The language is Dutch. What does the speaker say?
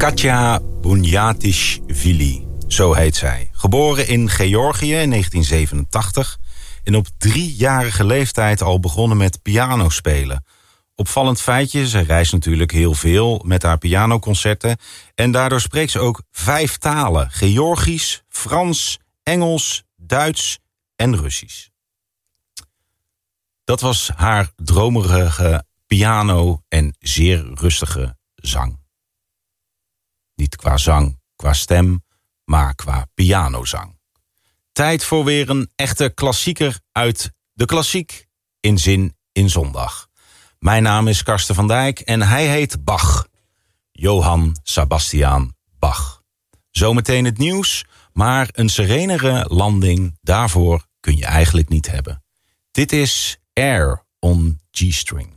Katja Bunyatishvili, zo heet zij. Geboren in Georgië in 1987 en op 3-jarige leeftijd al begonnen met pianospelen. Opvallend feitje, ze reist natuurlijk heel veel met haar pianoconcerten en daardoor spreekt ze ook 5 talen: Georgisch, Frans, Engels, Duits en Russisch. Dat was haar dromerige piano en zeer rustige zang. Niet qua zang, qua stem, maar qua pianozang. Tijd voor weer een echte klassieker uit de klassiek in Zin in Zondag. Mijn naam is Karsten van Dijk en hij heet Bach. Johann Sebastian Bach. Zometeen het nieuws, maar een serenere landing, daarvoor kun je eigenlijk niet hebben. Dit is Air on G-String.